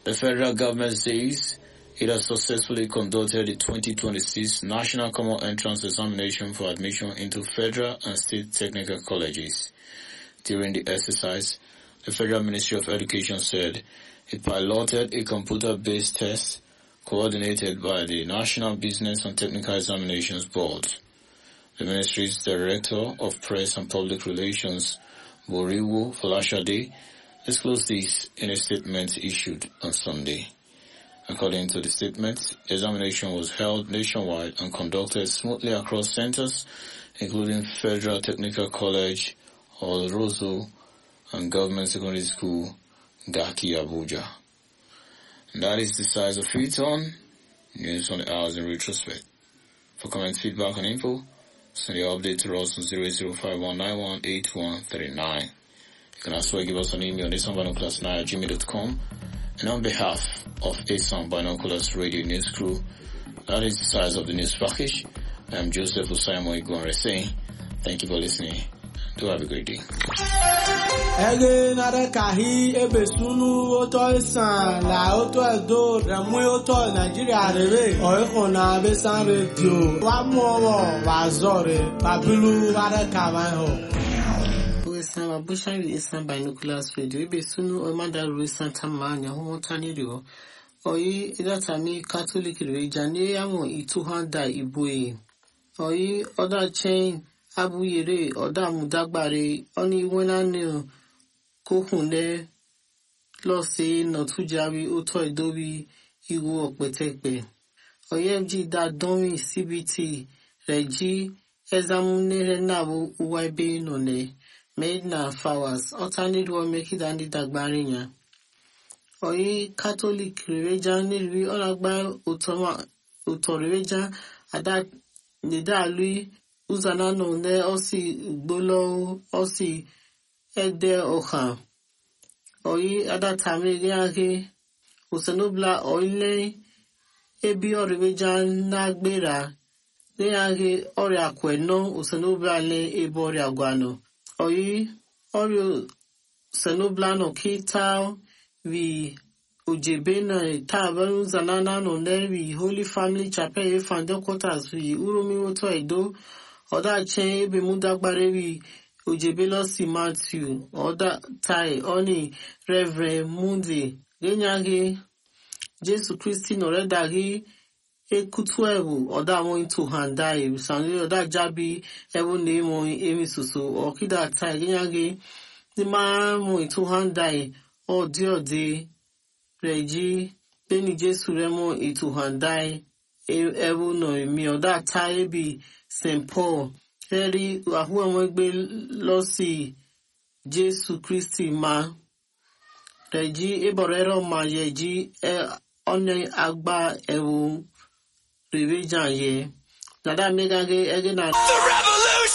The federal government says it has successfully conducted the 2026 National Common Entrance Examination for admission into federal and state technical colleges. During the exercise, the Federal Ministry of Education said it piloted a computer-based test coordinated by the National Business and Technical Examinations Board. The ministry's Director of Press and Public Relations, Boriwo Folashade, disclosed this in a statement issued on Sunday. According to the statement, the examination was held nationwide and conducted smoothly across centers, including Federal Technical College, Olrozo, and Government Secondary School, Gaki, Abuja. And that is the size of it on News on the Hours in Retrospect. For comment, feedback, and info, send your update to us on 08051918139. You can also give us an email on asanbinoculars9@gmail.com. And on behalf of Asan Binoculars Radio News Crew, that is the size of the news package. I am Joseph Osaimo Igwanre saying, thank you for listening. Do have a great day. Ege nare kahi ebe sunu oto isan la oto edo remu oto Nigeria rebe oiko na Besan Radio wa mu owo wa zore babilu nare kama ho. Wesan abushan wi Asan Binoculars Radio ebe sunu o madaru Asan tamanya ho tani rio oyi idatami Catholic religion ni awon ituhanda iboe oyi other chain Abuyere Oda Mudagbare Oni Wenanu Kohune Lose Notujawi Uto Edobi Igu Okpetekpe OMG Dadonwi CBT Regi Ezamune Nabu Uwaibe None Made na Flowers Alternate War Make it Andy Dagbarinya Oyi Catholic Religion Nilwi Olagba Utorireja Adat Nida Lui Uzana no ne osi gbolo osi ede oha oyi adatame yage usenobla oile ebi oribeja nagbera ne yage ori akweno usenobla le ebo ori agwano oyi ori usenobla no kita vi ojebe na tabaru zanana no ne vi Holy Family Chapel Founder Quarters vi urumi woto edo Oda chen ebe mudagbare wi ojebelo si Matthew oda tai oni Reverend Mundi genyage Jesu Christi no redagi ekutu ewu oda won into handai sanle oda jabi ewu ne mo emi susu okida tai genyage ni ma mo into handai ode reji beni Jesu remo into handai ewu no mi oda tai bi St. Paul, Eri Wahua Mwegbe Losi, Jesu Christi ma, Reji Eborero ma yeji one agba ewu revision ye. Nada megage egena. The revolution!